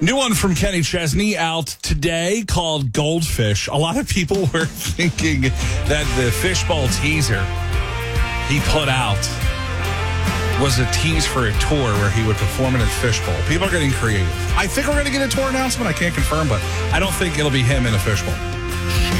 New one from Kenny Chesney out today called Goldfish. A lot of people were thinking that the fishbowl teaser he put out was a tease for a tour where he would perform in a fishbowl. People are getting creative. I think we're going to get a tour announcement. I can't confirm, but I don't think it'll be him in a fishbowl.